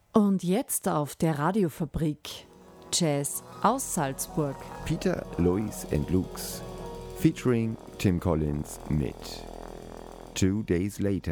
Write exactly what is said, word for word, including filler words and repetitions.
Und jetzt auf der Radiofabrik Jazz aus Salzburg. Peter, Lois and Lux featuring Tim Collins mit Two Days Later.